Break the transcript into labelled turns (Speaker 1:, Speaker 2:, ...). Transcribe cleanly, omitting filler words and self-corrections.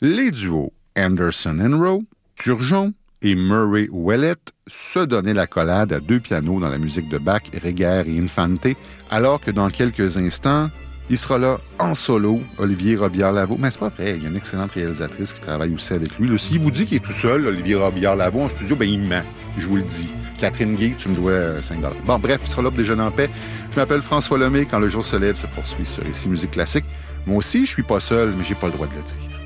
Speaker 1: Les duos Anderson and Rowe, Turgeon et Murray Ouellet se donnaient l'accolade à deux pianos dans la musique de Bach, Reger et Infante, alors que dans quelques instants, il sera là en solo, Olivier Robillard-Lavaux. Mais c'est pas vrai, il y a une excellente réalisatrice qui travaille aussi avec lui. Là, s'il vous dit qu'il est tout seul, Olivier Robillard-Lavaux, en studio, ben il ment, je vous le dis. Catherine Guy, tu me dois 5 $. Bon, bref, il sera là pour déjeuner en paix. Je m'appelle François Lemay. Quand le jour se lève, se poursuit sur Ici Musique Classique. Moi aussi, je suis pas seul, mais j'ai pas le droit de le dire.